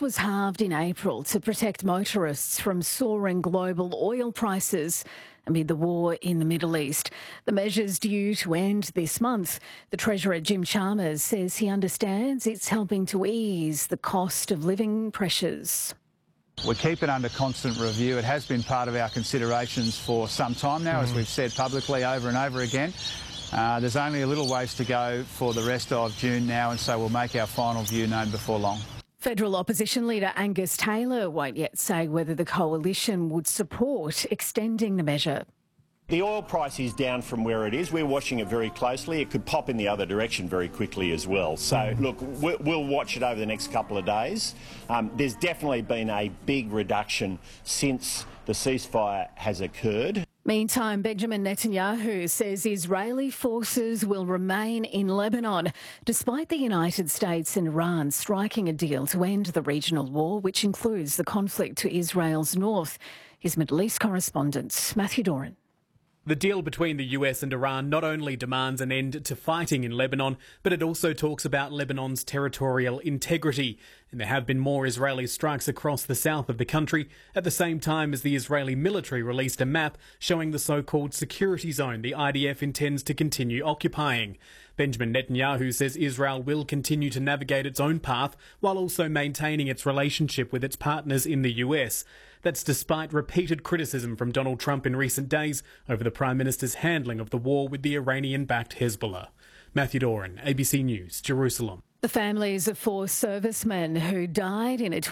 gas was halved in April to protect motorists from soaring global oil prices amid the war in the Middle East. The measure's due to end this month. The Treasurer, Jim Chalmers, says he understands it's helping to ease the cost of living pressures. We keep it under constant review. It has been part of our considerations for some time now, as we've said publicly over and over again. There's only a little ways to go for the rest of June now, and so we'll make our final view known before long. Federal opposition leader Angus Taylor won't yet say whether the coalition would support extending the measure. The oil price is down from where it is. We're watching it very closely. It could pop in the other direction very quickly as well. So, look, we'll watch it over the next couple of days. There's definitely been a big reduction since the ceasefire has occurred. Meantime, Benjamin Netanyahu says Israeli forces will remain in Lebanon, despite the United States and Iran striking a deal to end the regional war, which includes the conflict to Israel's north. His Middle East correspondent, Matthew Doran. The deal between the US and Iran not only demands an end to fighting in Lebanon, but it also talks about Lebanon's territorial integrity. And there have been more Israeli strikes across the south of the country at the same time as the Israeli military released a map showing the so-called security zone the IDF intends to continue occupying. Benjamin Netanyahu says Israel will continue to navigate its own path while also maintaining its relationship with its partners in the US. That's despite repeated criticism from Donald Trump in recent days over the Prime Minister's handling of the war with the Iranian-backed Hezbollah. Matthew Doran, ABC News, Jerusalem. The families of 4 servicemen who died in a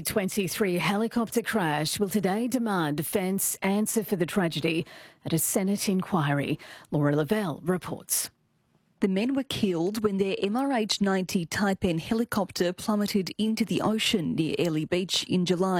2023 helicopter crash will today demand defence answer for the tragedy at a Senate inquiry. Laura Lavelle reports. The men were killed when their MRH-90 Type N helicopter plummeted into the ocean near Airlie Beach in July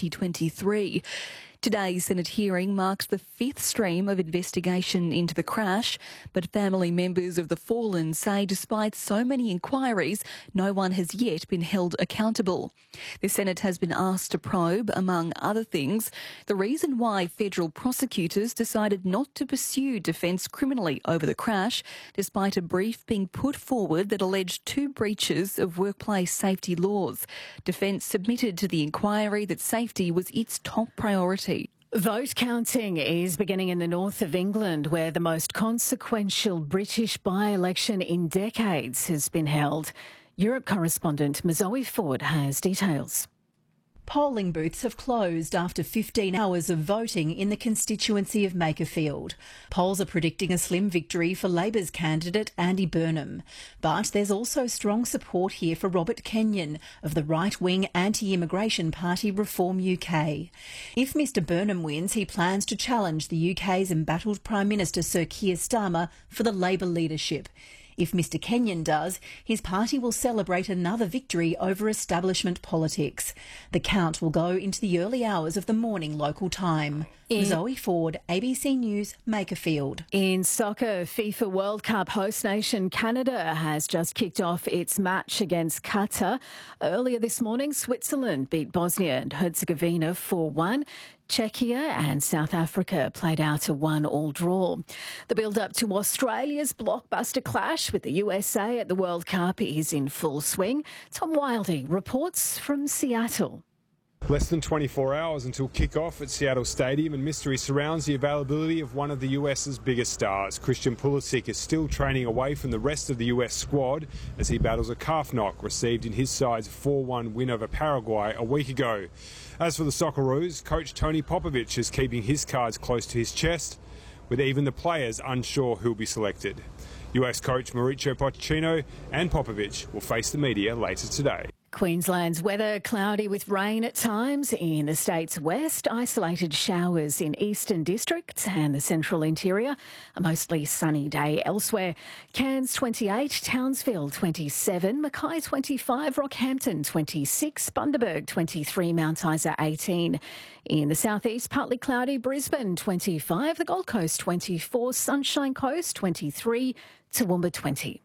2023. Today's Senate hearing marks the 5th stream of investigation into the crash, but family members of the fallen say despite so many inquiries, no one has yet been held accountable. The Senate has been asked to probe, among other things, the reason why federal prosecutors decided not to pursue defence criminally over the crash, despite a brief being put forward that alleged 2 breaches of workplace safety laws. Defence submitted to the inquiry that safety was its top priority. Vote counting is beginning in the north of England, where the most consequential British by-election in decades has been held. Europe correspondent Mazoe Ford has details. Polling booths have closed after 15 hours of voting in the constituency of Makerfield. Polls are predicting a slim victory for Labor's candidate Andy Burnham. But there's also strong support here for Robert Kenyon of the right-wing anti-immigration party Reform UK. If Mr Burnham wins, he plans to challenge the UK's embattled Prime Minister Sir Keir Starmer for the Labor leadership. If Mr Kenyon does, his party will celebrate another victory over establishment politics. The count will go into the early hours of the morning local time. Zoe Ford, ABC News, Makerfield. In soccer, FIFA World Cup host nation Canada has just kicked off its match against Qatar. Earlier this morning, Switzerland beat Bosnia and Herzegovina 4-1. Czechia and South Africa played out a 1-1 draw. The build-up to Australia's blockbuster clash with the USA at the World Cup is in full swing. Tom Wilding reports from Seattle. Less than 24 hours until kick-off at Seattle Stadium, and mystery surrounds the availability of one of the US's biggest stars. Christian Pulisic is still training away from the rest of the US squad as he battles a calf knock received in his side's 4-1 win over Paraguay a week ago. As for the Socceroos, coach Tony Popovic is keeping his cards close to his chest, with even the players unsure who'll be selected. US coach Mauricio Pochettino and Popovic will face the media later today. Queensland's weather cloudy with rain at times in the state's west, isolated showers in eastern districts and the central interior. A mostly sunny day elsewhere. Cairns 28, Townsville 27, Mackay 25, Rockhampton 26, Bundaberg 23, Mount Isa 18. In the southeast, partly cloudy, Brisbane 25, the Gold Coast 24, Sunshine Coast 23, Toowoomba 20.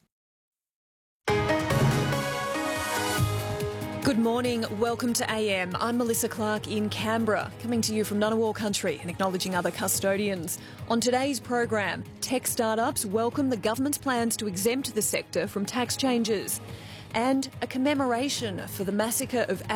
Good morning, welcome to AM. I'm Melissa Clark in Canberra, coming to you from Ngunnawal country and acknowledging other custodians. On today's program, tech startups welcome the government's plans to exempt the sector from tax changes, and a commemoration for the massacre of